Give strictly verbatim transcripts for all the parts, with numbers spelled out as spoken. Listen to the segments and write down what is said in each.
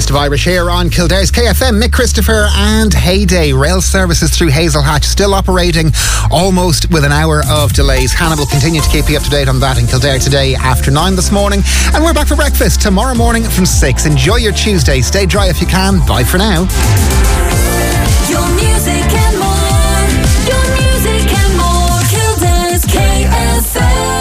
Best of Irish here on Kildare's K F M. Mick Christopher and Heyday. Rail services through Hazel Hatch still operating, almost with an hour of delays. Hannah will continue to keep you up to date on that in Kildare today after nine this morning. And we're back for breakfast tomorrow morning from six. Enjoy your Tuesday. Stay dry if you can. Bye for now. Your music and more. Your music and more. Kildare's K F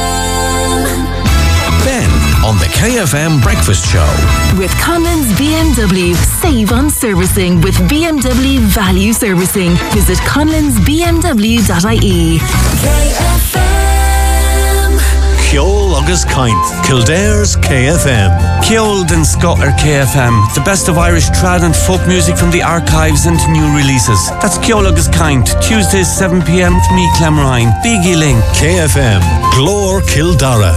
M. Ben on the K F M Breakfast Show. With Conlon's B M W. Save on servicing with B M W Value Servicing. Visit conlons b m w dot i e. K F M. Ceol agus Caint, Kildare's K F M. Ceol den Scotter K F M, the best of Irish trad and folk music from the archives and new releases. That's Ceol agus Caint, Tuesdays seven p.m. with me, Clemrine. Big Ealing. K F M, Glór Kildara.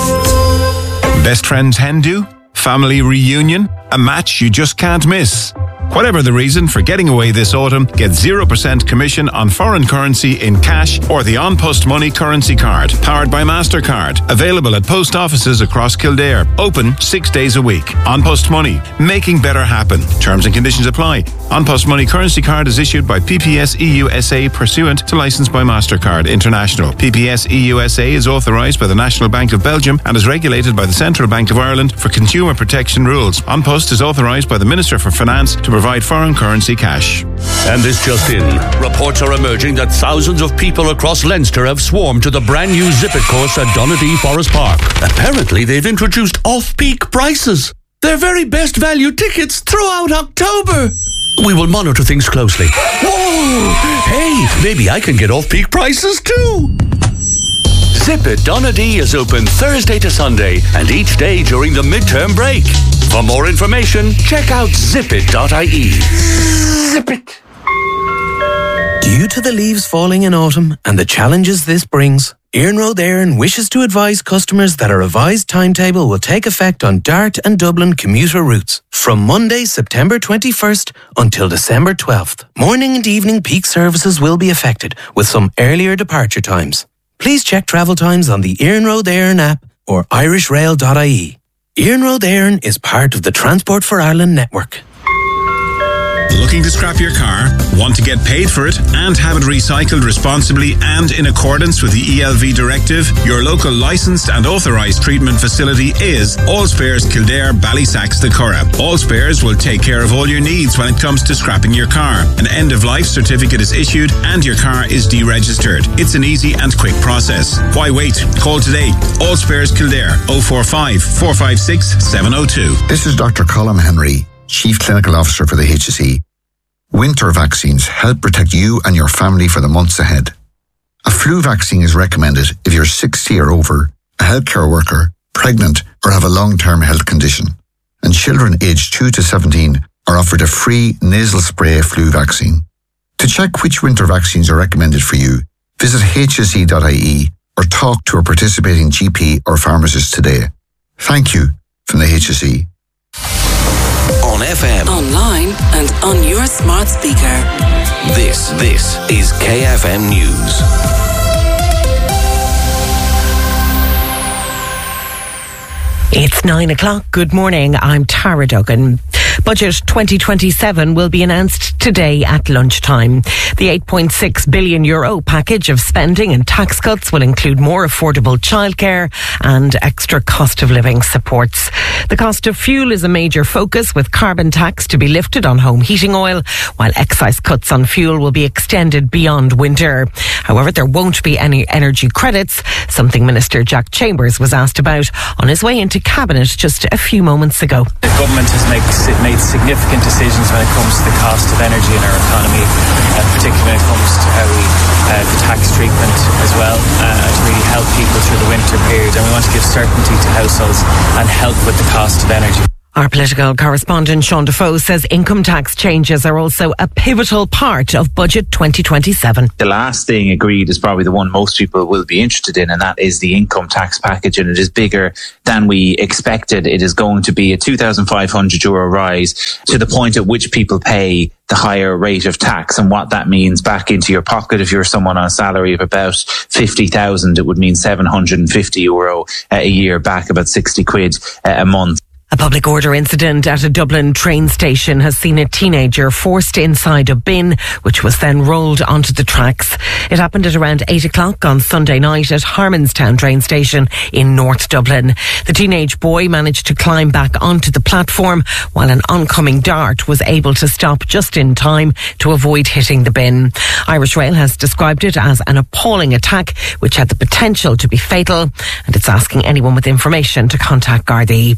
Best friends hen do? Family reunion? A match you just can't miss? Whatever the reason for getting away this autumn, get zero percent commission on foreign currency in cash or the On Post Money currency card, powered by MasterCard. Available at post offices across Kildare. Open six days a week. On Post Money, making better happen. Terms and conditions apply. On Post Money currency card is issued by P P S E U S A pursuant to licence by MasterCard International. P P S E U S A is authorised by the National Bank of Belgium and is regulated by the Central Bank of Ireland for consumer protection rules. On Post is authorised by the Minister for Finance to provide foreign currency cash. And this just in. Reports are emerging that thousands of people across Leinster have swarmed to the brand new Zip It course at Donadea Forest Park. Apparently they've introduced off-peak prices. Their very best value tickets throughout October. We will monitor things closely. Whoa! Hey, maybe I can get off-peak prices too. Zip It Donadea is open Thursday to Sunday and each day during the midterm break. For more information, check out zip it dot i e. Zip it! Due to the leaves falling in autumn and the challenges this brings, Iarnród Éireann wishes to advise customers that a revised timetable will take effect on Dart and Dublin commuter routes from Monday, September twenty-first until December twelfth. Morning and evening peak services will be affected with some earlier departure times. Please check travel times on the Iarnród Éireann app or irish rail dot i e. Iarnród Éireann is part of the Transport for Ireland network. Looking to scrap your car? Want to get paid for it and have it recycled responsibly and in accordance with the E L V directive? Your local licensed and authorised treatment facility is All Spares Kildare, Ballysacks, the Curragh. All Spares will take care of all your needs when it comes to scrapping your car. An end-of-life certificate is issued and your car is deregistered. It's an easy and quick process. Why wait? Call today. All Spares Kildare, oh four five, four five six, seven oh two. This is Doctor Colm Henry, Chief Clinical Officer for the H S E. Winter vaccines help protect you and your family for the months ahead. A flu vaccine is recommended if you're sixty or over, a healthcare worker, pregnant, or have a long-term health condition. And children aged two to seventeen are offered a free nasal spray flu vaccine. To check which winter vaccines are recommended for you, visit h s e dot i e or talk to a participating G P or pharmacist today. Thank you from the H S E. On F M. Online and on your smart speaker. This, this is K F M News. It's nine o'clock. Good morning. I'm Tara Duggan. Budget twenty twenty-seven will be announced today at lunchtime. The eight point six billion euro package of spending and tax cuts will include more affordable childcare and extra cost of living supports. The cost of fuel is a major focus, with carbon tax to be lifted on home heating oil, while excise cuts on fuel will be extended beyond winter. However, there won't be any energy credits, something Minister Jack Chambers was asked about on his way into Cabinet just a few moments ago. The government has made, made significant decisions when it comes to the cost of energy in our economy, uh, particularly when it comes to how we, uh, the tax treatment as well, uh, to really help people through the winter period. And we want to give certainty to households and help with the cost of energy. Our political correspondent Sean Defoe says income tax changes are also a pivotal part of Budget twenty twenty-seven. The last thing agreed is probably the one most people will be interested in, and that is the income tax package, and it is bigger than we expected. It is going to be a two thousand five hundred euro rise to the point at which people pay the higher rate of tax, and what that means back into your pocket. If you're someone on a salary of about fifty thousand, it would mean seven hundred fifty euro a year back, about sixty quid a month. A public order incident at a Dublin train station has seen a teenager forced inside a bin, which was then rolled onto the tracks. It happened at around eight o'clock on Sunday night at Harmonstown train station in North Dublin. The teenage boy managed to climb back onto the platform, while an oncoming dart was able to stop just in time to avoid hitting the bin. Irish Rail has described it as an appalling attack, which had the potential to be fatal, and it's asking anyone with information to contact Gardaí.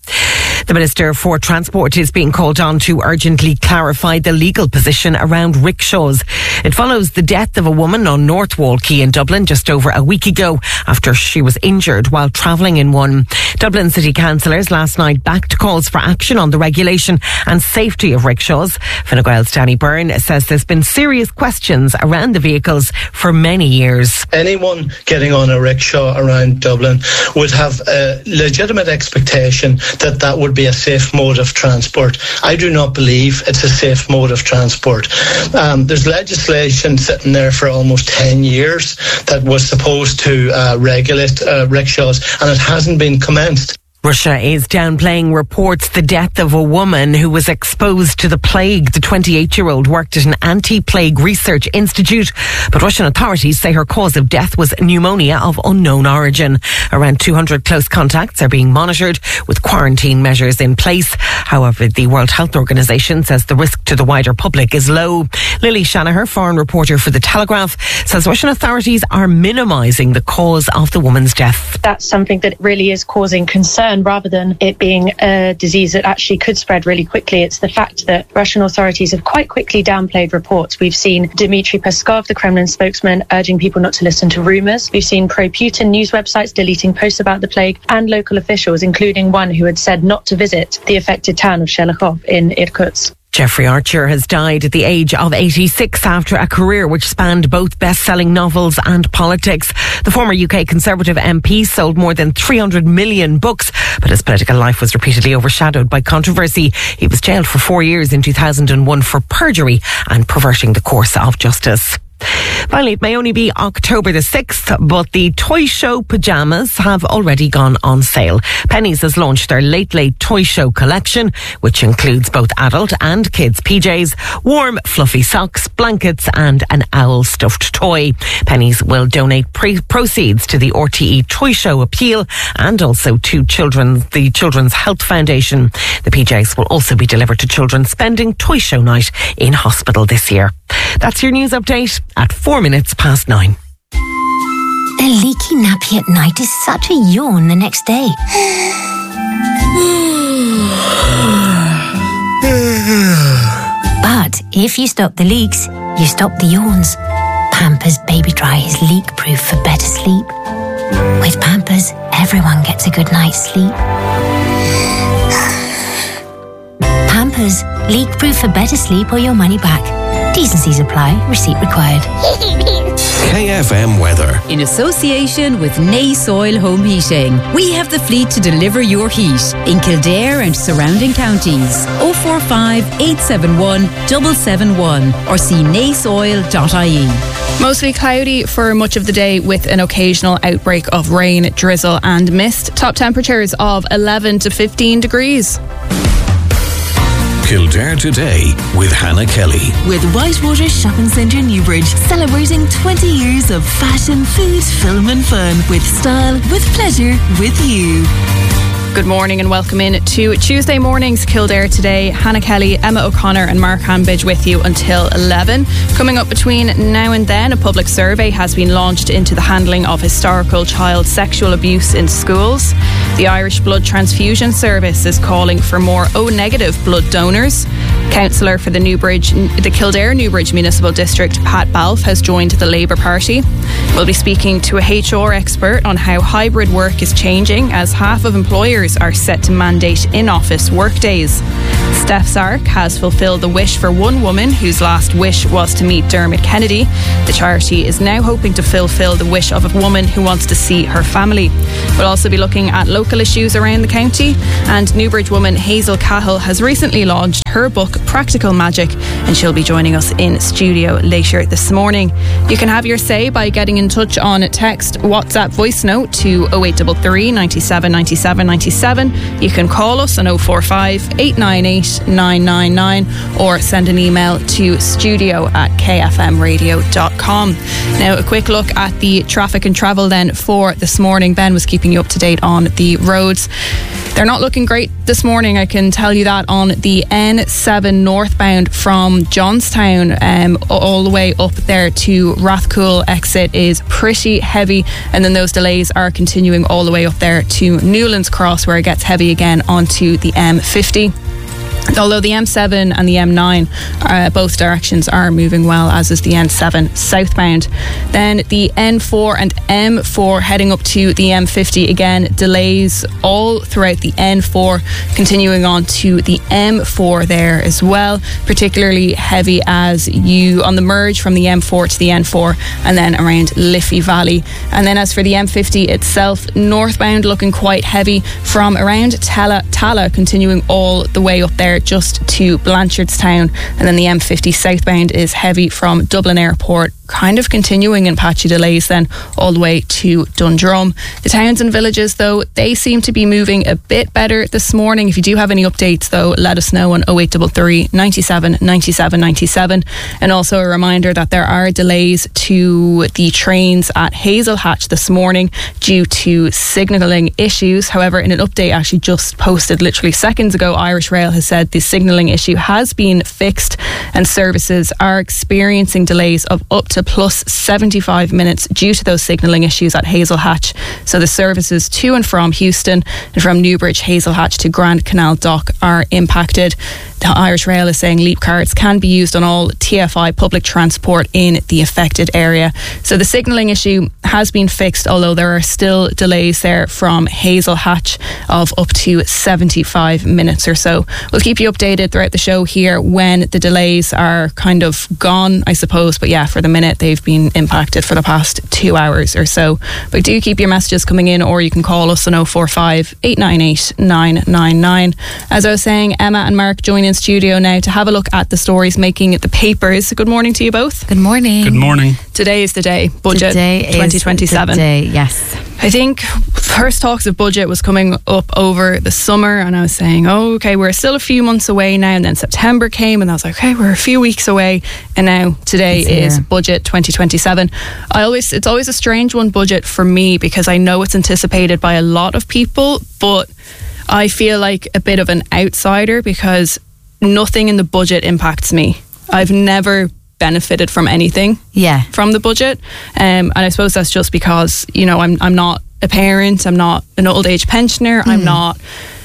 The Minister for Transport is being called on to urgently clarify the legal position around rickshaws. It follows the death of a woman on North Wall Quay in Dublin just over a week ago after she was injured while travelling in one. Dublin City Councillors last night backed calls for action on the regulation and safety of rickshaws. Fine Gael's Danny Byrne says there's been serious questions around the vehicles for many years. Anyone getting on a rickshaw around Dublin would have a legitimate expectation that that would be a safe mode of transport. I do not believe it's a safe mode of transport. Um, there's legislation sitting there for almost ten years that was supposed to uh, regulate uh, rickshaws, and it hasn't been commenced. Russia is downplaying reports the death of a woman who was exposed to the plague. The twenty-eight-year-old worked at an anti-plague research institute, but Russian authorities say her cause of death was pneumonia of unknown origin. Around two hundred close contacts are being monitored with quarantine measures in place. However, the World Health Organization says the risk to the wider public is low. Lily Shanaher, foreign reporter for The Telegraph, says Russian authorities are minimising the cause of the woman's death. That's something that really is causing concern. Rather than it being a disease that actually could spread really quickly, it's the fact that Russian authorities have quite quickly downplayed reports. We've seen Dmitry Peskov, the Kremlin spokesman, urging people not to listen to rumours. We've seen pro-Putin news websites deleting posts about the plague, and local officials, including one who had said not to visit the affected town of Shelekhov in Irkutsk. Jeffrey Archer has died at the age of eighty-six after a career which spanned both best-selling novels and politics. The former U K Conservative M P sold more than three hundred million books, but his political life was repeatedly overshadowed by controversy. He was jailed for four years in two thousand one for perjury and perverting the course of justice. Finally, it may only be October the sixth, but the Toy Show pyjamas have already gone on sale. Penneys has launched their Late Late Toy Show collection, which includes both adult and kids' P Js, warm fluffy socks, blankets and an owl stuffed toy. Penneys will donate pre- proceeds to the R T E Toy Show Appeal and also to children's, the Children's Health Foundation. The P Js will also be delivered to children spending Toy Show night in hospital this year. That's your news update at four minutes past nine. A leaky nappy at night is such a yawn the next day. But if you stop the leaks, you stop the yawns. Pampers Baby Dry is leak-proof for better sleep. With Pampers, everyone gets a good night's sleep. Pampers, leak-proof for better sleep or your money back. T's and C's apply. Receipt required. K F M weather. In association with Nay Soil Home Heating, we have the fleet to deliver your heat in Kildare and surrounding counties. oh four five, eight seven one, seven seven one or see nay soil dot I E. Mostly cloudy for much of the day with an occasional outbreak of rain, drizzle and mist. Top temperatures of eleven to fifteen degrees. Kildare Today with Hannah Kelly. With Whitewater Shopping Centre Newbridge, celebrating twenty years of fashion, food, film and fun with style, with pleasure, with you. Good morning and welcome in to Tuesday morning's Kildare Today. Hannah Kelly, Emma O'Connor and Mark Hambidge with you until eleven. Coming up between now and then, a public survey has been launched into the handling of historical child sexual abuse in schools. The Irish Blood Transfusion Service is calling for more O-negative blood donors. Councillor for the Newbridge, the Kildare Newbridge Municipal District, Pat Balfe, has joined the Labour Party. We'll be speaking to a H R expert on how hybrid work is changing as half of employers are set to mandate in-office workdays. Steph Sark has fulfilled the wish for one woman whose last wish was to meet Dermot Kennedy. The charity is now hoping to fulfil the wish of a woman who wants to see her family. We'll also be looking at local issues around the county, and Newbridge woman Hazel Cahill has recently launched her book Practical Magic, and she'll be joining us in studio later this morning. You can have your say by getting in touch on text, WhatsApp, voice note to oh eight three three, nine seven, nine seven, nine seven. You can call us on oh four five, eight nine eight, nine nine nine or send an email to studio at k f m radio dot com. Now, a quick look at the traffic and travel then for this morning. Ben was keeping you up to date on the roads. They're not looking great this morning, I can tell you that. On the N seven northbound from Johnstown um, all the way up there to Rathcoole exit is pretty heavy, and then those delays are continuing all the way up there to Newlands Cross, where it gets heavy again onto the M fifty. Although the M seven and the M nine, uh, both directions are moving well, as is the N seven southbound. Then the N four and M four heading up to the M fifty, again delays all throughout the N four, continuing on to the M four there as well, particularly heavy as you on the merge from the M four to the N four and then around Liffey Valley. And then as for the M fifty itself, northbound looking quite heavy from around Tala, Tala continuing all the way up there just to Blanchardstown, and then the M fifty southbound is heavy from Dublin Airport, kind of continuing in patchy delays then all the way to Dundrum. The towns and villages, though, they seem to be moving a bit better this morning. If you do have any updates, though, let us know on oh eight three three, nine seven, nine seven, nine seven. And also a reminder that there are delays to the trains at Hazelhatch this morning due to signalling issues. However, in an update actually just posted literally seconds ago, Irish Rail has said the signalling issue has been fixed and services are experiencing delays of up to plus seventy-five minutes due to those signalling issues at Hazelhatch. So the services to and from Houston and from Newbridge, Hazelhatch to Grand Canal Dock are impacted. The Irish Rail is saying leap cards can be used on all T F I public transport in the affected area. So the signalling issue has been fixed, although there are still delays there from Hazelhatch of up to seventy-five minutes or so. We'll keep you updated throughout the show here when the delays are kind of gone, I suppose. But yeah, for the minute, they've been impacted for the past two hours or so. But do keep your messages coming in, or you can call us on oh four five, eight nine eight, nine nine nine. As I was saying, Emma and Mark join in studio now to have a look at the stories making the papers. Good morning to you both. Good morning. Good morning. Today is the day. Budget Today twenty twenty-seven. Is the day, yes. I think first talks of budget was coming up over the summer, and I was saying, oh, okay, we're still a few months away now. And then September came, and I was like, okay, we're a few weeks away. And now today is budget twenty twenty-seven. I always, it's always a strange one, budget, for me, because I know it's anticipated by a lot of people, but I feel like a bit of an outsider because nothing in the budget impacts me. I've never benefited from anything yeah. from the budget, um, and I suppose that's just because, you know, I'm I'm not a parent, I'm not an old age pensioner, mm. I'm not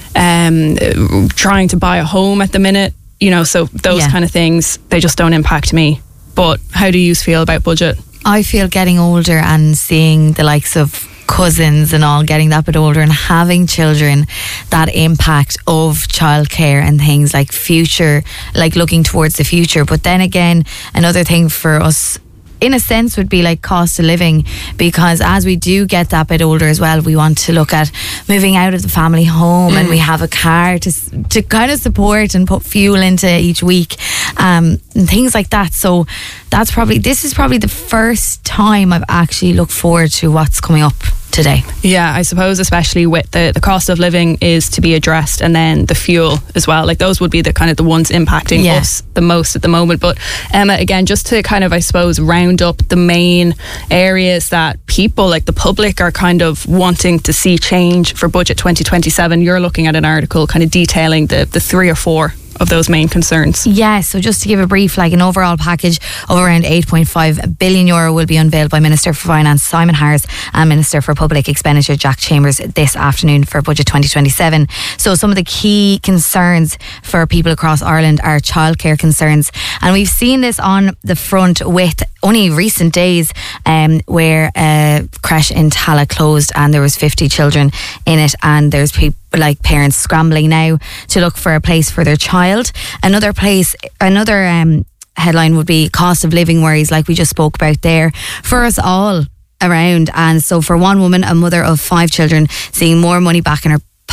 um, trying to buy a home at the minute, you know, so those yeah. kind of things, they just don't impact me. But how do you feel about budget? I feel getting older and seeing the likes of cousins and all getting that bit older and having children, that impact of childcare and things like future, like looking towards the future. But then again, another thing for us in a sense would be like cost of living, because as we do get that bit older as well, we want to look at moving out of the family home mm. and we have a car to to kind of support and put fuel into each week, um, and things like that. So that's probably, this is probably the first time I've actually looked forward to what's coming up today. Yeah, I suppose especially with the, the cost of living is to be addressed, and then the fuel as well. Like those would be the kind of the ones impacting yeah. us the most at the moment. But Emma, again, just to kind of, I suppose, round up the main areas that people, like the public, are kind of wanting to see change for budget twenty twenty-seven. You're looking at an article kind of detailing the, the three or four of those main concerns. Yeah, so just to give a brief, like an overall package of around eight point five billion euro will be unveiled by Minister for Finance Simon Harris and Minister for Public Expenditure Jack Chambers this afternoon for budget twenty twenty-seven. So some of the key concerns for people across Ireland are childcare concerns, and we've seen this on the front with only recent days um, where a creche in Tala closed and there was fifty children in it, and there's people like parents scrambling now to look for a place for their child. Another place, another um, headline would be cost of living worries, like we just spoke about there, for us all around. And so for one woman, a mother of five children, seeing more money back in her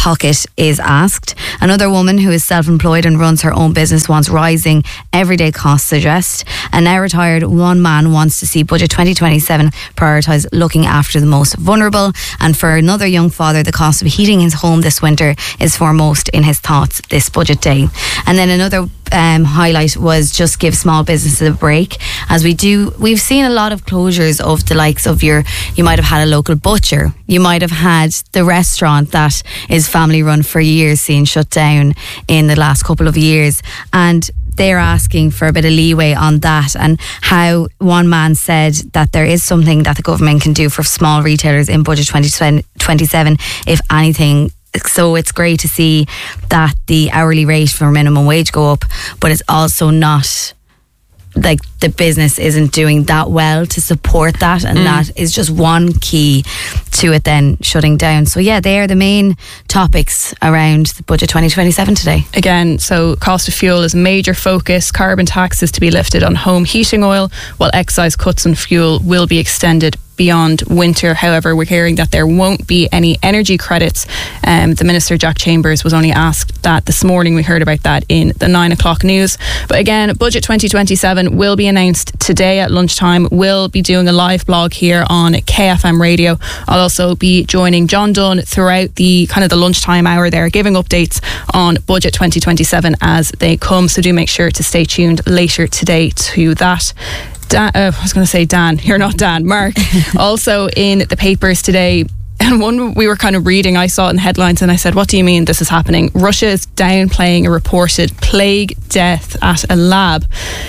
pocket is asked. Another woman who is self-employed and runs her own business wants rising everyday costs addressed. A now retired one man wants to see Budget twenty twenty-seven prioritise looking after the most vulnerable. And for another young father, the cost of heating his home this winter is foremost in his thoughts this budget day. And then another Um, highlight was just give small businesses a break, as we do we've seen a lot of closures of the likes of your you might have had a local butcher, you might have had the restaurant that is family run for years seen shut down in the last couple of years, and they're asking for a bit of leeway on that. And how one man said that there is something that the government can do for small retailers in Budget twenty twenty-seven, if anything. So it's great to see that the hourly rate for minimum wage go up, but it's also not like the business isn't doing that well to support that, and mm. that is just one key to it then shutting down. So yeah, they are the main topics around the Budget twenty twenty-seven today. Again, so cost of fuel is a major focus. Carbon tax is to be lifted on home heating oil, while excise cuts on fuel will be extended beyond winter. However, we're hearing that there won't be any energy credits. Um, the Minister, Jack Chambers, was only asked that this morning. We heard about that in the nine o'clock news. But again, Budget twenty twenty-seven will be announced today at lunchtime. We'll be doing a live blog here on K F M Radio. I'll also be joining John Dunn throughout the kind of the lunchtime hour there, giving updates on Budget twenty twenty-seven as they come. So do make sure to stay tuned later today to that. Dan, uh, I was going to say Dan, you're not Dan, Mark. Also in the papers today, and one we were kind of reading, I saw it in headlines and I said, what do you mean this is happening? Russia is downplaying a reported plague death at a lab.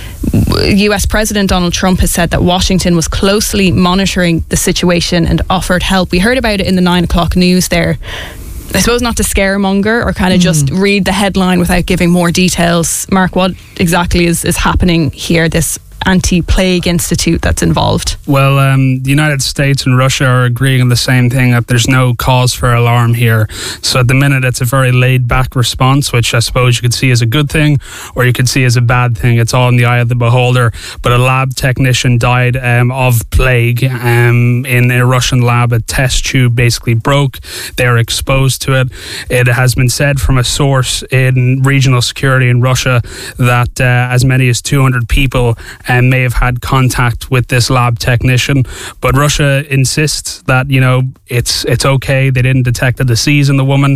U S President Donald Trump has said that Washington was closely monitoring the situation and offered help. We heard about it in the nine o'clock news there. I suppose not to scaremonger or kind of mm. just read the headline without giving more details. Mark, what exactly is, is happening here, this anti-plague institute that's involved? Well, um, the United States and Russia are agreeing on the same thing, that there's no cause for alarm here. So at the minute it's a very laid back response, which I suppose you could see as a good thing or you could see as a bad thing. It's all in the eye of the beholder. But a lab technician died um, of plague um, in a Russian lab. A test tube basically broke. They were exposed to it. It has been said from a source in regional security in Russia that uh, as many as two hundred people and may have had contact with this lab technician, but Russia insists that, you know, it's it's okay. They didn't detect a disease in the woman,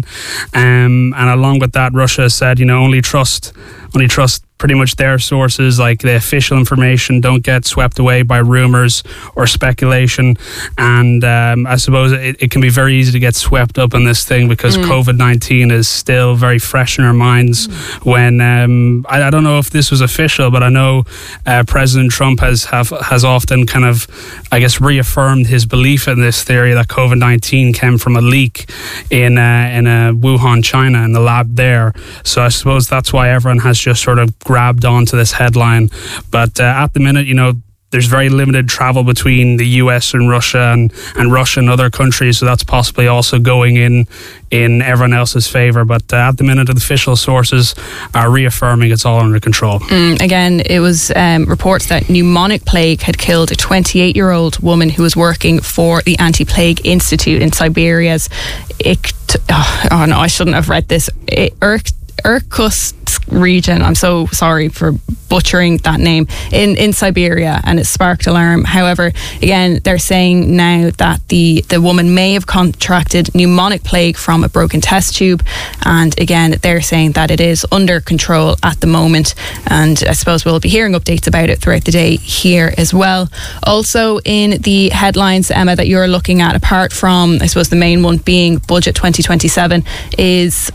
um, and along with that, Russia said, you know, only trust, only trust pretty much their sources, like the official information. Don't get swept away by rumours or speculation. And um, I suppose it, it can be very easy to get swept up in this thing because mm. COVID nineteen is still very fresh in our minds. Mm. When um, I, I don't know if this was official, but I know uh, President Trump has have, has often kind of, I guess, reaffirmed his belief in this theory that COVID nineteen came from a leak in uh, in uh, Wuhan, China, in the lab there. So I suppose that's why everyone has just sort of grabbed onto this headline. But uh, at the minute, you know, there's very limited travel between the U S and Russia and, and Russia and other countries, so that's possibly also going in in everyone else's favour. But uh, at the minute, the official sources are reaffirming it's all under control. Mm, again, it was um, reports that pneumonic plague had killed a twenty-eight-year-old woman who was working for the Anti-Plague Institute in Siberia's Ikt- oh, oh no, I shouldn't have read this. Irk- Irkutsk region. I'm so sorry for butchering that name, in, in Siberia, and it sparked alarm. However, again, they're saying now that the, the woman may have contracted pneumonic plague from a broken test tube, and again, they're saying that it is under control at the moment, and I suppose we'll be hearing updates about it throughout the day here as well. Also in the headlines, Emma, that you're looking at, apart from, I suppose, the main one being Budget twenty twenty-seven, is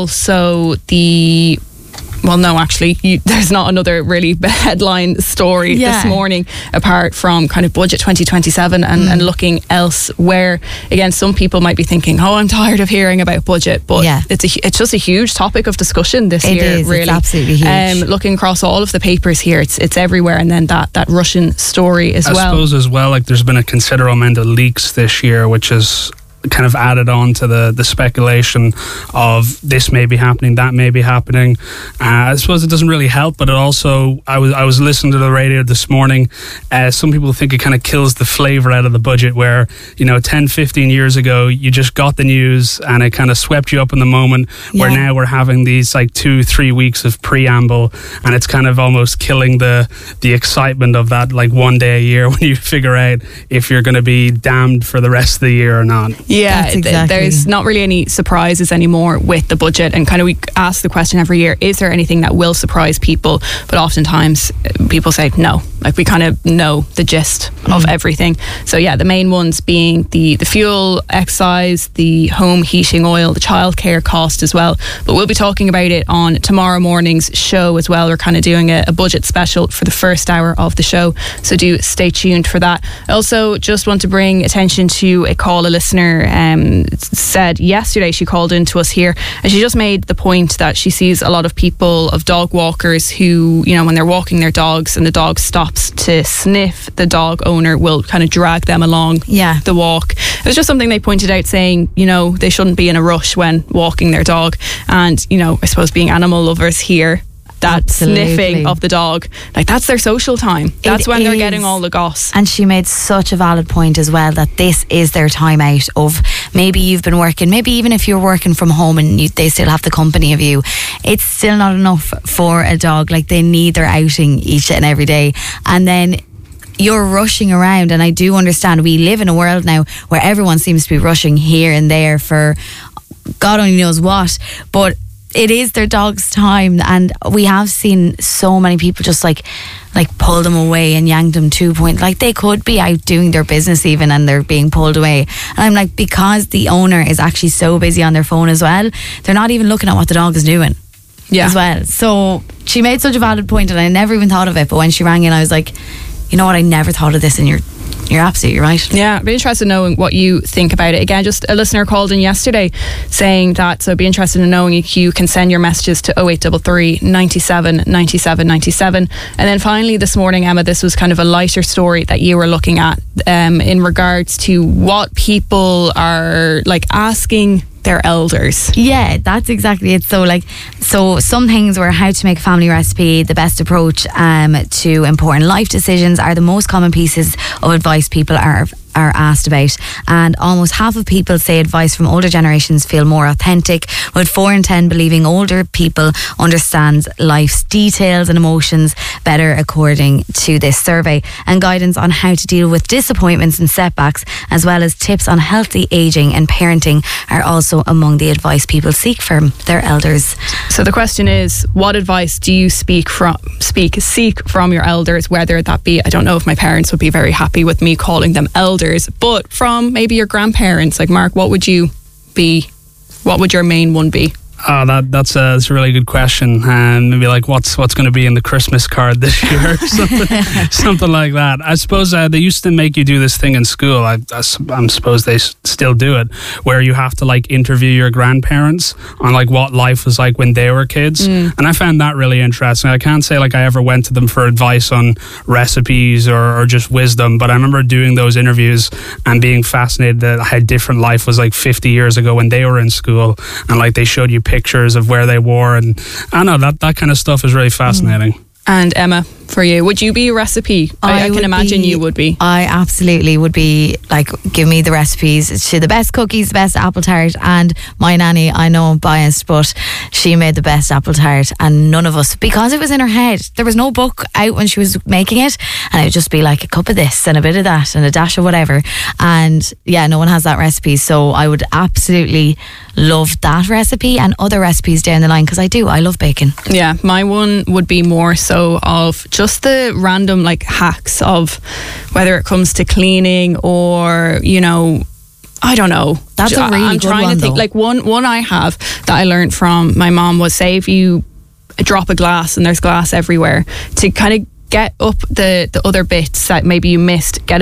also the Well, no, actually, you, there's not another really headline story yeah. this morning apart from kind of Budget twenty twenty-seven and, mm. and looking elsewhere. Again, some people might be thinking, oh, I'm tired of hearing about budget, but yeah. it's a, it's just a huge topic of discussion this it year, is, really. It's absolutely huge. Um, looking across all of the papers here, it's it's everywhere, and then that, that Russian story as I well. I suppose as well, like there's been a considerable amount of leaks this year, which is kind of added on to the, the speculation of this may be happening, that may be happening. Uh, I suppose it doesn't really help, but it also, I was I was listening to the radio this morning. Uh, some people think it kind of kills the flavour out of the budget, where, you know, ten, fifteen years ago, you just got the news and it kind of swept you up in the moment, yeah. where now we're having these like two, three weeks of preamble, and it's kind of almost killing the, the excitement of that like one day a year when you figure out if you're going to be damned for the rest of the year or not. Yeah, That's exactly. th- there's not really any surprises anymore with the budget, and kind of we ask the question every year, is there anything that will surprise people? But oftentimes uh, people say no, like we kind of know the gist mm. of everything. So yeah, the main ones being the, the fuel excise, the home heating oil, the childcare cost as well. But we'll be talking about it on tomorrow morning's show as well. We're kind of doing a, a budget special for the first hour of the show, so do stay tuned for that. I also just want to bring attention to a call a listener um, said yesterday. She called in to us here and she just made the point that she sees a lot of people, of dog walkers, who, you know, when they're walking their dogs and the dog stops to sniff, the dog owner will kind of drag them along yeah. the walk. It was just something they pointed out, saying, you know, they shouldn't be in a rush when walking their dog. And, you know, I suppose being animal lovers here, that Absolutely. sniffing of the dog, like that's their social time. That's It when they're is. getting all the goss. And she made such a valid point as well, that this is their time out of, maybe you've been working, maybe even if you're working from home and you, they still have the company of you, it's still not enough for a dog. Like, they need their outing each and every day. And then you're rushing around, and I do understand we live in a world now where everyone seems to be rushing here and there for God only knows what, but it is their dog's time. And we have seen so many people just like like pull them away and yank them to point, like they could be out doing their business even and they're being pulled away. And I'm like, because the owner is actually so busy on their phone as well, they're not even looking at what the dog is doing yeah. as well. So she made such a valid point, and I never even thought of it, but when she rang in I was like, you know what, I never thought of this, and you're You're absolutely right. Yeah, I'd be interested in knowing what you think about it. Again, just a listener called in yesterday saying that, so I'd be interested in knowing if you can send your messages to oh eight three three, nine seven, nine seven nine seven. And then finally this morning, Emma, this was kind of a lighter story that you were looking at um, in regards to what people are like asking their elders. Yeah, that's exactly it. So like, so some things were how to make a family recipe, the best approach um, to important life decisions are the most common pieces of advice people are are asked about, and almost half of people say advice from older generations feel more authentic, with four in ten believing older people understand life's details and emotions better, according to this survey. And guidance on how to deal with disappointments and setbacks, as well as tips on healthy aging and parenting, are also among the advice people seek from their elders. So the question is, what advice do you speak from speak seek from your elders, whether that be, I don't know if my parents would be very happy with me calling them elders, but from maybe your grandparents. Like, Mark, what would you be, what would your main one be? Oh, that that's a, that's a really good question. And maybe like, what's what's going to be in the Christmas card this year, or something, something like that. I suppose uh, they used to make you do this thing in school. I, I, I suppose they s- still do it, where you have to like interview your grandparents on like what life was like when they were kids. Mm. And I found that really interesting. I can't say like I ever went to them for advice on recipes or, or just wisdom, but I remember doing those interviews and being fascinated at how different life was like fifty years ago when they were in school, and like they showed you pictures of where they were, and I know that that kind of stuff is really fascinating. Mm. And Emma, for you, would you be a recipe? I, I can imagine be, you would be. I absolutely would be. Like, give me the recipes to the best cookies, the best apple tart. And my nanny, I know I'm biased, but she made the best apple tart, and none of us, because it was in her head, there was no book out when she was making it, and it would just be like a cup of this and a bit of that and a dash of whatever. And yeah, no one has that recipe, so I would absolutely love that recipe and other recipes down the line, because I do, I love baking. Yeah, my one would be more so of just the random like hacks of whether it comes to cleaning or, you know, I don't know. That's a really I'm good trying one, to think. though. Like one one I have that I learned from my mom was, say if you drop a glass and there's glass everywhere, to kind of get up the, the other bits that maybe you missed, get a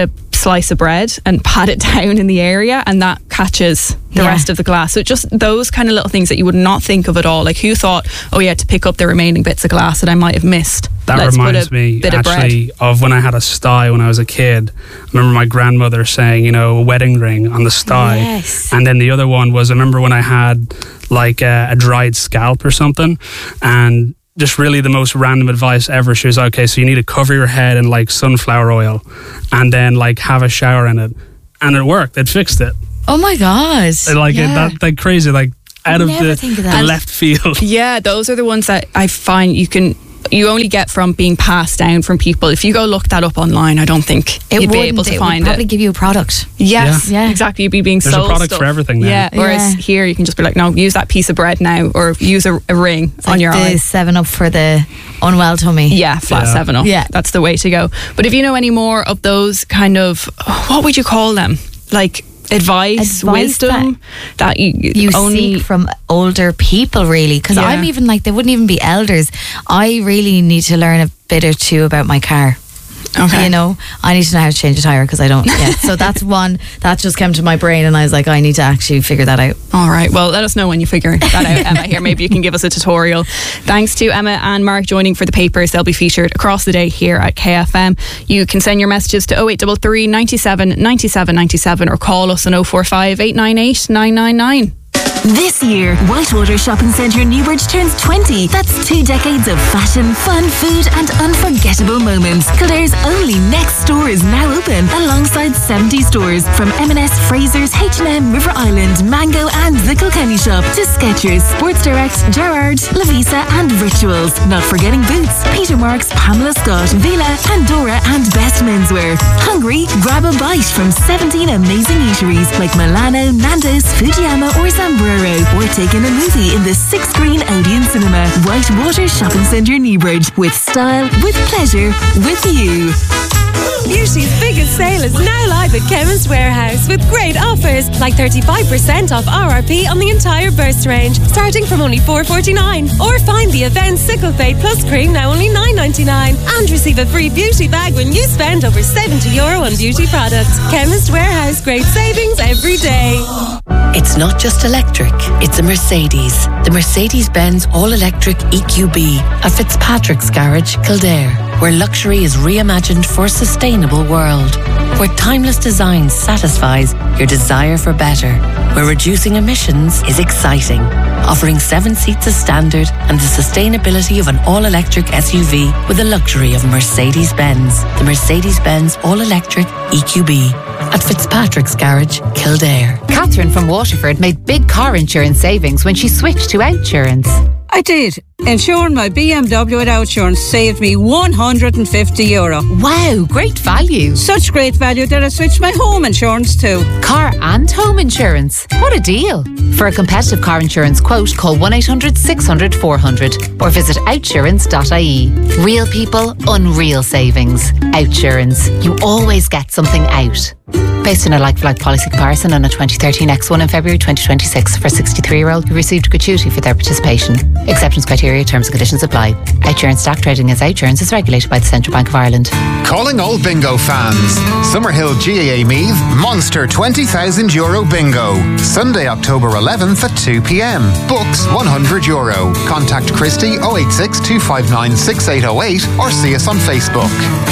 slice of bread and pat it down in the area, and that catches the Yeah. rest of the glass. So just those kind of little things that you would not think of at all. Like, who thought, oh yeah, to pick up the remaining bits of glass that I might have missed. That Let's put reminds a me bit of bread. actually of when I had a sty when I was a kid. I remember my grandmother saying, you know, a wedding ring on the sty. Yes. And then the other one was, I remember when I had like a, a dried scalp or something, and just really the most random advice ever. She was like, okay, so you need to cover your head in like sunflower oil and then like have a shower in it. And it worked. It fixed it. Oh my God. Like yeah. it, that, like crazy, like out of never the, think of the that. left field. Yeah, those are the ones that I find you can you only get from being passed down from people. If you go look that up online, I don't think It you'd be wouldn't. able to It find would probably it. give you a product. Yes, Yeah. exactly. You'd be being There's a sold product stuff. for everything now. Yeah, whereas Yeah. here you can just be like, no, use that piece of bread now, or use a, a ring It's on like your the eye. seven up for the unwell tummy. Yeah, flat Yeah. seven up. Yeah. That's the way to go. But if you know any more of those kind of, what would you call them? Like advice, Advice wisdom that, you, You only seek from older people, really, because Yeah. I'm even like, they wouldn't even be elders. I really need to learn a bit or two about my car. Okay. You know, I need to know how to change a tire because I don't yet. So that's one that just came to my brain, and I was like, I need to actually figure that out. All right. Well, let us know when you figure that out, Emma. Here, maybe you can give us a tutorial. Thanks to Emma and Mark joining for the papers. They'll be featured across the day here at K F M. You can send your messages to oh eight three three, nine seven, nine seven nine seven or call us on oh four five, eight nine eight, nine nine nine. This year, Whitewater Shopping Centre Newbridge turns twenty. That's two decades of fashion, fun, food and unforgettable moments. Kildare's only next store is now open alongside seventy stores from M and S, Fraser's, H and M, River Island, Mango and the Kilkenny Shop to Skechers, Sports Direct, Gerrard, Lavisa and Rituals. Not forgetting Boots, Peter Marks, Pamela Scott, Vila, Pandora and Best Menswear. Hungry? Grab a bite from seventeen amazing eateries like Milano, Nando's, Fujiyama or Zambrero, or take in a movie in the six-screen Odeon Cinema. Whitewater Shopping Centre Newbridge. With style, with pleasure, with you. Beauty's biggest sale is now live at Chemist Warehouse with great offers like thirty-five percent off R R P on the entire burst range, starting from only four forty-nine. Or find the Avent Sickle Fade Plus Cream now only nine ninety-nine, and receive a free beauty bag when you spend over seventy euro on beauty products. Chemist Warehouse, great savings every day. It's not just electric, it's a Mercedes. The Mercedes-Benz all-electric E Q B at Fitzpatrick's Garage, Kildare, where luxury is reimagined for a sustainable world, where timeless design satisfies your desire for better, where reducing emissions is exciting, offering seven seats as standard and the sustainability of an all-electric S U V with the luxury of Mercedes-Benz. The Mercedes-Benz all-electric E Q B at Fitzpatrick's Garage, Kildare. Catherine from Waterford made big car insurance savings when she switched to Outsurance. I did. Insuring my B M W at Outsurance saved me one hundred fifty euro. Wow, great value. Such great value that I switched my home insurance too. Car and home insurance. What a deal. For a competitive car insurance quote, call one eight hundred, six hundred, four hundred or visit outsurance dot I E. Real people, unreal savings. Outsurance. You always get something out. Based on a like-for-like policy comparison on a twenty thirteen X one in February twenty twenty-six for sixty-three-year-old who received gratuity for their participation. Acceptance criteria, terms and conditions apply. Outsurance stock trading as Outsurance is regulated by the Central Bank of Ireland. Calling all bingo fans. Summerhill G A A Meath Monster twenty thousand euro bingo. Sunday, October eleventh at two p.m. Books one hundred euro. Contact Christy oh eight six, two five nine, six eight oh eight or see us on Facebook.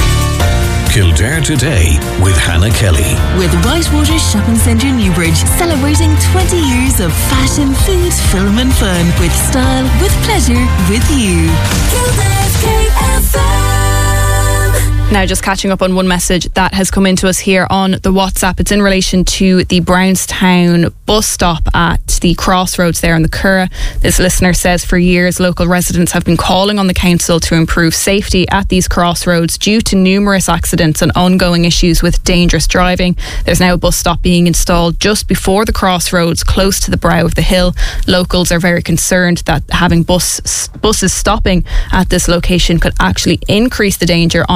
Kildare Today with Hannah Kelly. With Whitewater Shopping Centre Newbridge, celebrating twenty years of fashion, food, film and fun. With style, with pleasure, with you. Kildare's K F M. Now, just catching up on one message that has come into us here on the WhatsApp. It's in relation to the Brownstown bus stop at the crossroads there in the Curragh. This listener says, for years, local residents have been calling on the council to improve safety at these crossroads due to numerous accidents and ongoing issues with dangerous driving. There's now a bus stop being installed just before the crossroads, close to the brow of the hill. Locals are very concerned that having bus buses stopping at this location could actually increase the danger on an already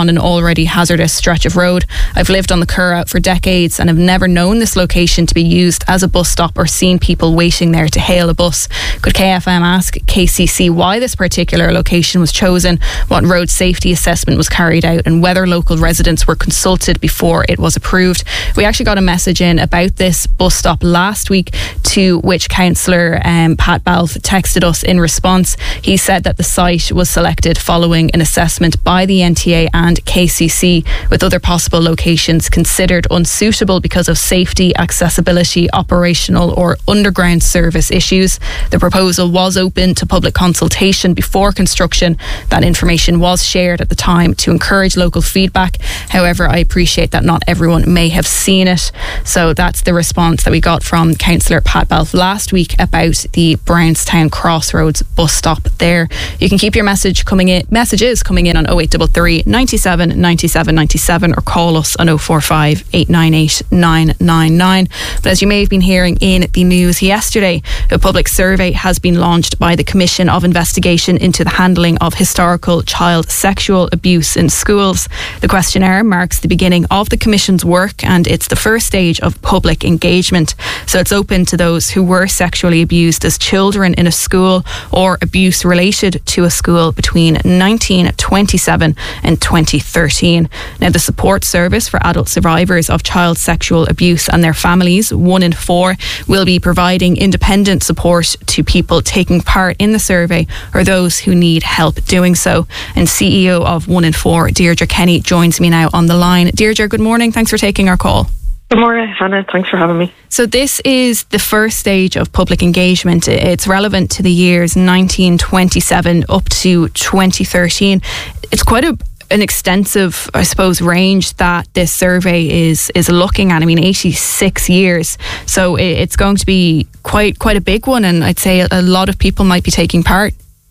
already hazardous stretch of road. I've lived on the Curragh for decades and have never known this location to be used as a bus stop or seen people waiting there to hail a bus. Could K F M ask K C C why this particular location was chosen, what road safety assessment was carried out, and whether local residents were consulted before it was approved? We actually got a message in about this bus stop last week, to which Councillor um, Pat Balfe texted us in response. He said that the site was selected following an assessment by the N T A and K C C, with other possible locations considered unsuitable because of safety, accessibility, operational or underground service issues. The proposal was open to public consultation before construction. That information was shared at the time to encourage local feedback. However, I appreciate that not everyone may have seen it. So that's the response that we got from Councillor Pat Balfe last week about the Brownstown Crossroads bus stop there. You can keep your message coming in, messages coming in on oh eight three three, ninety-seven, ninety-seven, ninety-seven, or call us on oh four five, eight nine eight, nine nine nine. But as you may have been hearing in the news yesterday, a public survey has been launched by the Commission of Investigation into the Handling of Historical Child Sexual Abuse in Schools. The questionnaire marks the beginning of the Commission's work, and it's the first stage of public engagement. So it's open to those who were sexually abused as children in a school or abuse related to a school between nineteen twenty-seven and twenty thirteen. Now, the support service for adult survivors of child sexual abuse and their families, one in four, will be providing independent support to people taking part in the survey or those who need help doing so. And C E O of one in four, Deirdre Kenny, joins me now on the line. Deirdre, good morning. Thanks for taking our call. Good morning, Hannah. Thanks for having me. So this is the first stage of public engagement. It's relevant to the years nineteen twenty-seven up to twenty thirteen. It's quite a an extensive, I suppose, range that this survey is is looking at. I mean, eighty-six years. So it's going to be quite quite a big one, and I'd say a lot of people might be taking part.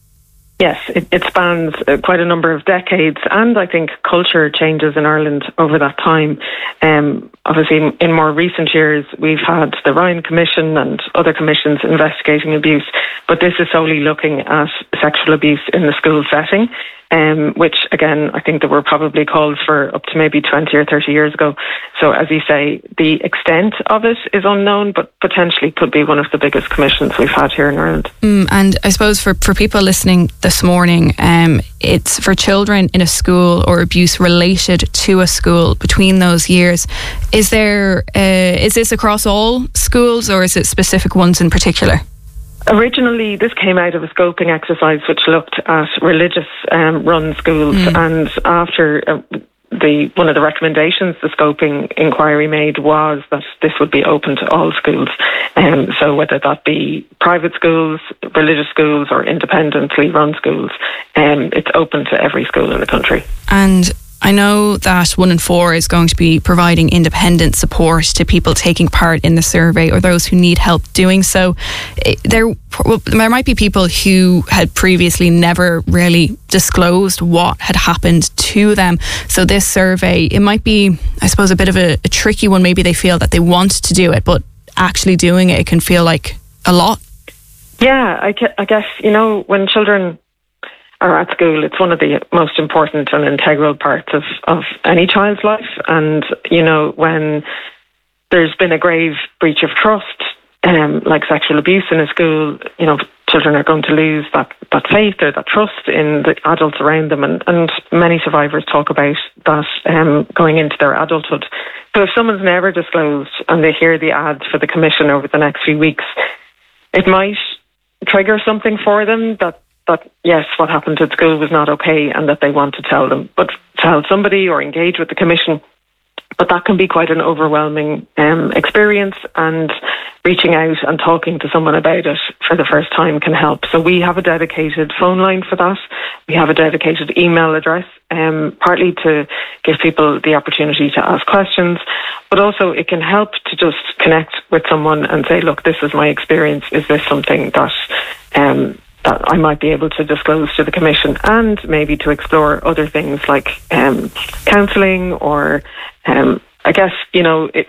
Yes, it, it spans uh, quite a number of decades, and I think culture changes in Ireland over that time. Um, obviously, in, in more recent years, we've had the Ryan Commission and other commissions investigating abuse, but this is solely looking at sexual abuse in the school setting. Um, which, again, I think that were probably called for up to maybe twenty or thirty years ago. So, as you say, the extent of it is unknown, but potentially could be one of the biggest commissions we've had here in Ireland. Mm, and I suppose for, for people listening this morning, um, it's for children in a school or abuse related to a school between those years. Is there, uh, is this across all schools, or is it specific ones in particular? Originally, this came out of a scoping exercise which looked at religious um, run schools, mm. and after uh, the one of the recommendations the scoping inquiry made was that this would be open to all schools. Um, so whether that be private schools, religious schools, or independently run schools, um, it's open to every school in the country. And I know that one in four is going to be providing independent support to people taking part in the survey or those who need help doing so. There, well, there might be people who had previously never really disclosed what had happened to them. So this survey, it might be, I suppose, a bit of a, a tricky one. Maybe they feel that they want to do it, but actually doing it, it can feel like a lot. Yeah, I, I guess, you know, when children are at school, it's one of the most important and integral parts of, of any child's life. And, you know, when there's been a grave breach of trust, um, like sexual abuse in a school, you know, children are going to lose that, that faith or that trust in the adults around them. And, and many survivors talk about that um, going into their adulthood. So if someone's never disclosed and they hear the ad for the commission over the next few weeks, it might trigger something for them that that yes, what happened at school was not okay and that they want to tell them, but tell somebody or engage with the commission. But that can be quite an overwhelming um, experience, and reaching out and talking to someone about it for the first time can help. So we have a dedicated phone line for that. We have a dedicated email address, um, partly to give people the opportunity to ask questions, but also it can help to just connect with someone and say, look, this is my experience. Is this something that um, that I might be able to disclose to the commission, and maybe to explore other things like um, counselling or um, I guess, you know, it,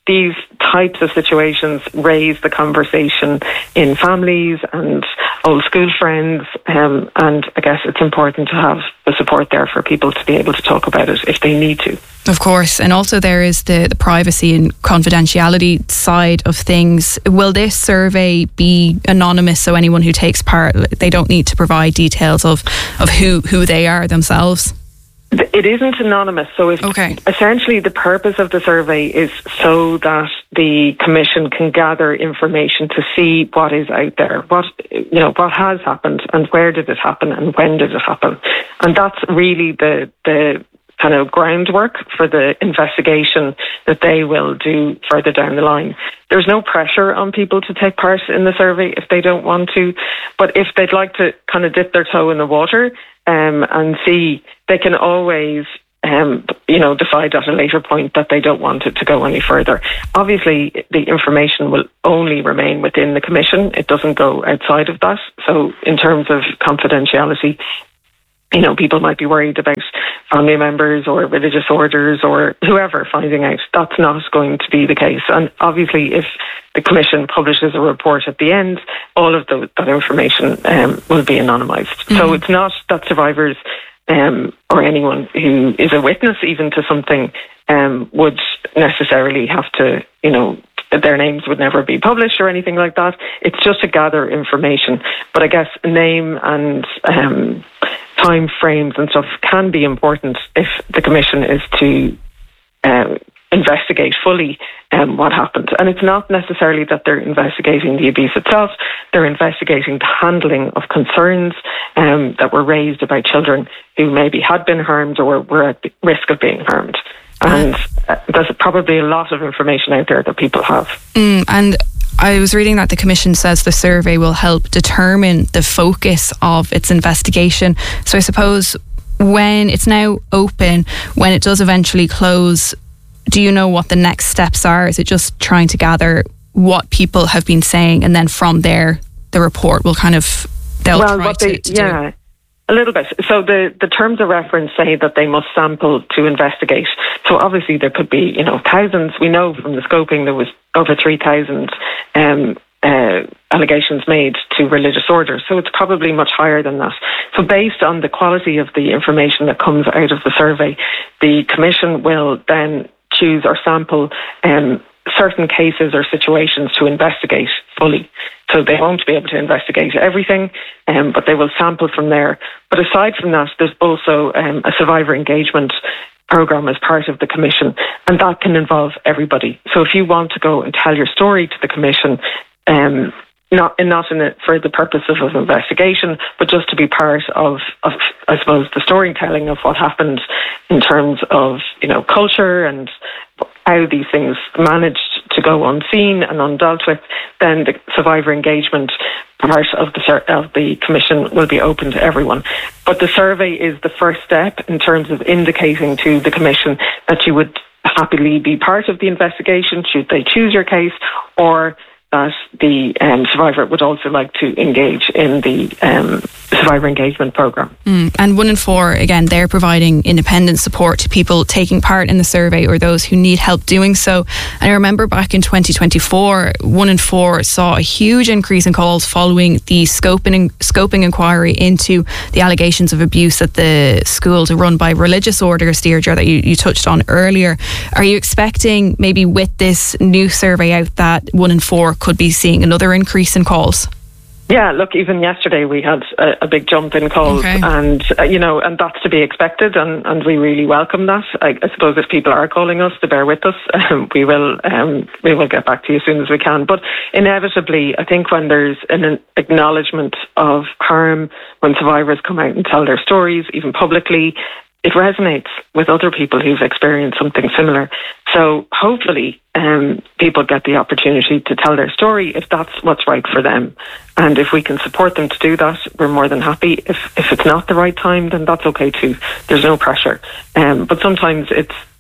these types of situations raise the conversation in families and old school friends, um, and I guess it's important to have the support there for people to be able to talk about it if they need to. Of course, and also there is the, the privacy and confidentiality side of things. Will this survey be anonymous, so anyone who takes part, they don't need to provide details of, of who, who they are themselves? It isn't anonymous, so if okay. essentially the purpose of the survey is so that the Commission can gather information to see what is out there, what you know, what has happened, and where did it happen, and when did it happen, and that's really the the kind of groundwork for the investigation that they will do further down the line. There's no pressure on people to take part in the survey if they don't want to, but if they'd like to kind of dip their toe in the water um, and see, they can always um, you know, decide at a later point that they don't want it to go any further. Obviously, the information will only remain within the Commission. It doesn't go outside of that. So in terms of confidentiality, you know, people might be worried about family members or religious orders or whoever finding out. That's not going to be the case. And obviously, if the Commission publishes a report at the end, all of the, that information um, will be anonymised. Mm-hmm. So it's not that survivors um, or anyone who is a witness even to something um, would necessarily have to, you know, their names would never be published or anything like that. It's just to gather information. But I guess name and um, time frames and stuff can be important if the Commission is to um, investigate fully um, what happened. And it's not necessarily that they're investigating the abuse itself, they're investigating the handling of concerns um, that were raised about children who maybe had been harmed or were at risk of being harmed. And uh, there's probably a lot of information out there that people have. Mm, and I was reading that the Commission says the survey will help determine the focus of its investigation. So I suppose when it's now open, when it does eventually close, do you know what the next steps are? Is it just trying to gather what people have been saying, and then from there the report will kind of they'll well, try what to, they, to yeah. do? A little bit. So the, the terms of reference say that they must sample to investigate. So obviously there could be, you know, thousands. We know from the scoping there was over three thousand um, uh, allegations made to religious orders. So it's probably much higher than that. So based on the quality of the information that comes out of the survey, the Commission will then choose or sample um, certain cases or situations to investigate fully. So they won't be able to investigate everything, um, but they will sample from there. But aside from that, there's also um, a survivor engagement programme as part of the Commission, and that can involve everybody. So if you want to go and tell your story to the Commission, um, not and not in it for the purpose of an investigation, but just to be part of, of, I suppose, the storytelling of what happened in terms of, you know, culture and how these things managed to go unseen and undealt with, then the survivor engagement part of the of the Commission will be open to everyone. But the survey is the first step in terms of indicating to the Commission that you would happily be part of the investigation should they choose your case, or that the um, survivor would also like to engage in the um, survivor engagement programme. Mm. And one in four, again, they're providing independent support to people taking part in the survey or those who need help doing so. And I remember back in twenty twenty-four, one in four saw a huge increase in calls following the scoping, scoping inquiry into the allegations of abuse at the schools run by religious orders, Deirdre, that you, you touched on earlier. Are you expecting maybe with this new survey out that one in four could be seeing another increase in calls? Yeah, look, even yesterday we had a, a big jump in calls, okay. and uh, you know, and that's to be expected, and, and we really welcome that. I, I suppose if people are calling us to bear with us, um, we will um, we will get back to you as soon as we can. But inevitably, I think when there's an acknowledgement of harm, when survivors come out and tell their stories, even publicly, it resonates with other people who've experienced something similar. So hopefully um, people get the opportunity to tell their story if that's what's right for them. And if we can support them to do that, we're more than happy. If if it's not the right time, then that's okay too. There's no pressure. Um, but sometimes it's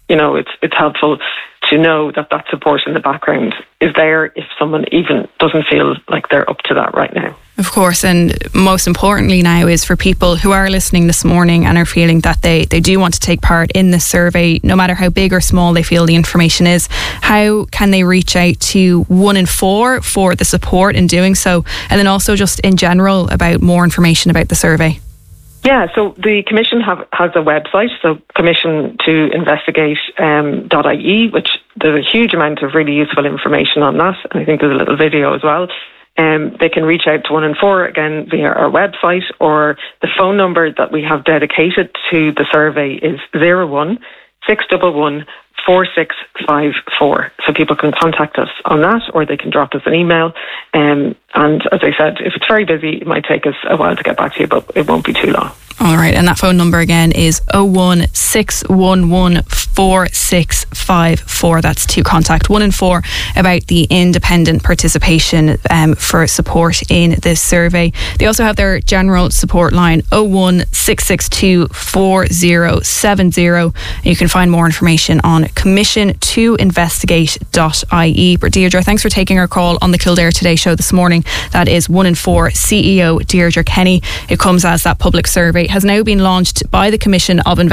you know, it's it's helpful to know that that support in the background is there if someone even doesn't feel like they're up to that right now. Of course, and most importantly now is for people who are listening this morning and are feeling that they, they do want to take part in this survey, no matter how big or small they feel the information is, how can they reach out to one in four for the support in doing so? And then also just in general about more information about the survey. Yeah, so the Commission have, has a website, so commission to investigate dot I E, which there's a huge amount of really useful information on that, and I think there's a little video as well. Um, they can reach out to one in four again via our website, or the phone number that we have dedicated to the survey is zero one six one one four six five four. So people can contact us on that, or they can drop us an email. Um, and as I said, if it's very busy, it might take us a while to get back to you, but it won't be too long. All right, and that phone number again is oh one six one one four six five four. That's to contact one in four about the independent participation um, for support in this survey. They also have their general support line oh one six six two four oh seven oh. You can find more information on commission to investigate dot I E. But Deirdre, thanks for taking our call on the Kildare Today show this morning. That is one in four C E O Deirdre Kenny. It comes as that public survey has now been launched by the Commission of Investigation